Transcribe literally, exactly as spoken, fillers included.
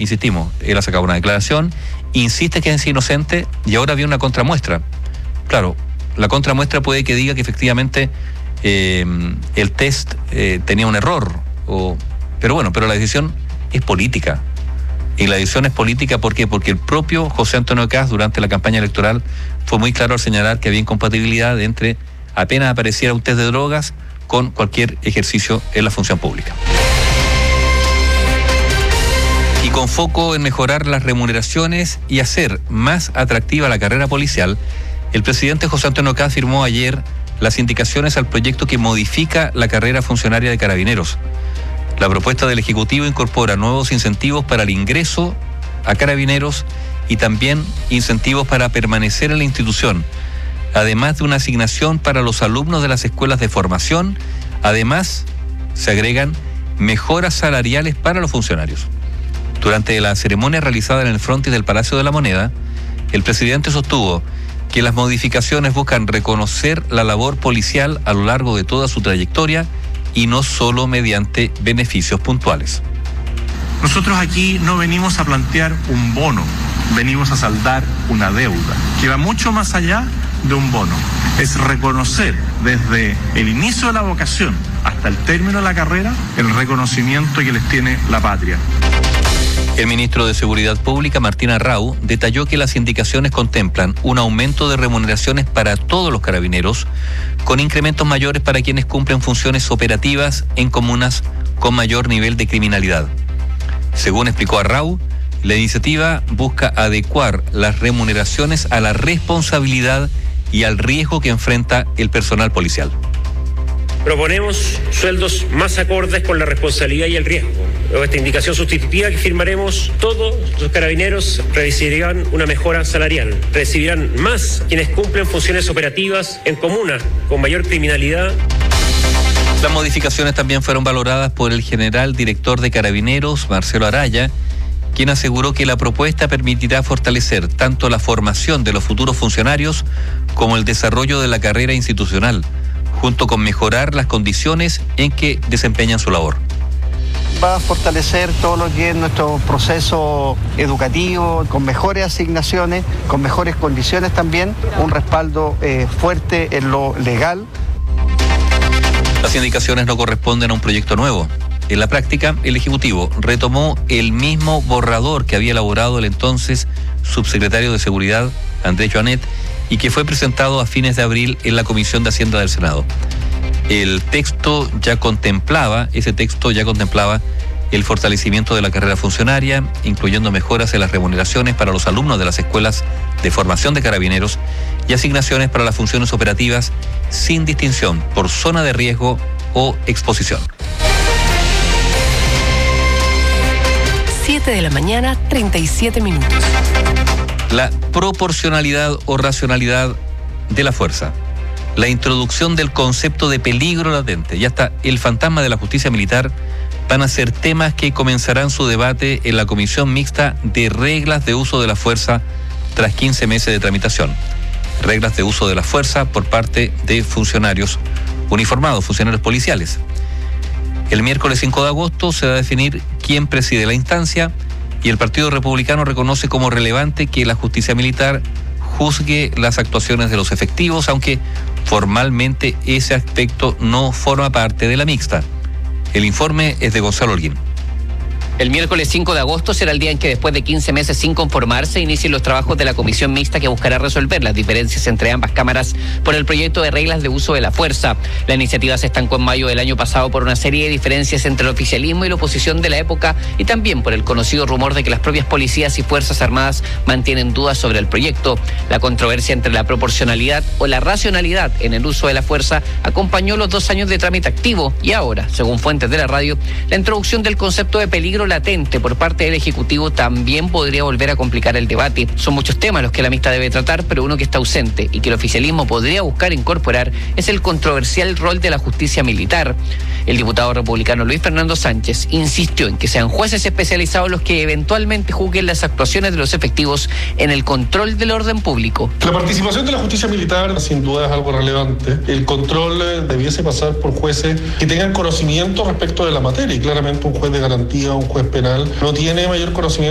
insistimos, él ha sacado una declaración, insiste que es inocente y ahora viene una contramuestra. Claro, la contramuestra puede que diga que efectivamente eh, el test eh, tenía un error, o, pero bueno, pero la decisión es política. Y la decisión es política, ¿por qué? Porque el propio José Antonio Kast durante la campaña electoral fue muy claro al señalar que había incompatibilidad entre apenas apareciera un test de drogas con cualquier ejercicio en la función pública. Y con foco en mejorar las remuneraciones y hacer más atractiva la carrera policial, el presidente José Antonio Kast firmó ayer las indicaciones al proyecto que modifica la carrera funcionaria de Carabineros. La propuesta del Ejecutivo incorpora nuevos incentivos para el ingreso a Carabineros y también incentivos para permanecer en la institución, además de una asignación para los alumnos de las escuelas de formación. Además, se agregan mejoras salariales para los funcionarios. Durante la ceremonia realizada en el frontis del Palacio de la Moneda, el presidente sostuvo que las modificaciones buscan reconocer la labor policial a lo largo de toda su trayectoria y no solo mediante beneficios puntuales. Nosotros aquí no venimos a plantear un bono, venimos a saldar una deuda que va mucho más allá de un bono. Es reconocer desde el inicio de la vocación hasta el término de la carrera el reconocimiento que les tiene la patria. El ministro de Seguridad Pública, Martín Arrau, detalló que las indicaciones contemplan un aumento de remuneraciones para todos los carabineros, con incrementos mayores para quienes cumplen funciones operativas en comunas con mayor nivel de criminalidad. Según explicó Arrau, la iniciativa busca adecuar las remuneraciones a la responsabilidad y al riesgo que enfrenta el personal policial. Proponemos sueldos más acordes con la responsabilidad y el riesgo. Esta indicación sustitutiva que firmaremos, todos los carabineros recibirán una mejora salarial. Recibirán más quienes cumplen funciones operativas en comunas con mayor criminalidad. Las modificaciones también fueron valoradas por el general director de Carabineros, Marcelo Araya, quien aseguró que la propuesta permitirá fortalecer tanto la formación de los futuros funcionarios como el desarrollo de la carrera institucional, junto con mejorar las condiciones en que desempeñan su labor. Va a fortalecer todo lo que es nuestro proceso educativo, con mejores asignaciones, con mejores condiciones también, un respaldo eh, fuerte en lo legal. Las indicaciones no corresponden a un proyecto nuevo. En la práctica, el Ejecutivo retomó el mismo borrador que había elaborado el entonces subsecretario de Seguridad, Andrés Joanet, y que fue presentado a fines de abril en la Comisión de Hacienda del Senado. El texto ya contemplaba, ese texto ya contemplaba el fortalecimiento de la carrera funcionaria, incluyendo mejoras en las remuneraciones para los alumnos de las escuelas de formación de carabineros y asignaciones para las funciones operativas sin distinción por zona de riesgo o exposición. siete de la mañana, treinta y siete minutos. La proporcionalidad o racionalidad de la fuerza. La introducción del concepto de peligro latente y hasta el fantasma de la justicia militar van a ser temas que comenzarán su debate en la Comisión Mixta de Reglas de Uso de la Fuerza tras quince meses de tramitación. Reglas de uso de la fuerza por parte de funcionarios uniformados, funcionarios policiales. El miércoles cinco de agosto se va a definir quién preside la instancia y el Partido Republicano reconoce como relevante que la justicia militar juzgue las actuaciones de los efectivos, aunque formalmente ese aspecto no forma parte de la mixta. El informe es de Gonzalo Holguín. El miércoles cinco de agosto será el día en que, después de quince meses sin conformarse, inicien los trabajos de la comisión mixta que buscará resolver las diferencias entre ambas cámaras por el proyecto de reglas de uso de la fuerza. La iniciativa se estancó en mayo del año pasado por una serie de diferencias entre el oficialismo y la oposición de la época y también por el conocido rumor de que las propias policías y fuerzas armadas mantienen dudas sobre el proyecto. La controversia entre la proporcionalidad o la racionalidad en el uso de la fuerza acompañó los dos años de trámite activo y ahora, según fuentes de la radio, la introducción del concepto de peligro latente por parte del Ejecutivo también podría volver a complicar el debate. Son muchos temas los que la mixta debe tratar, pero uno que está ausente y que el oficialismo podría buscar incorporar es el controversial rol de la justicia militar. El diputado republicano Luis Fernando Sánchez insistió en que sean jueces especializados los que eventualmente juzguen las actuaciones de los efectivos en el control del orden público. La participación de la justicia militar sin duda es algo relevante. El control debiese pasar por jueces que tengan conocimiento respecto de la materia, y claramente un juez de garantía, un juez penal, no tiene mayor conocimiento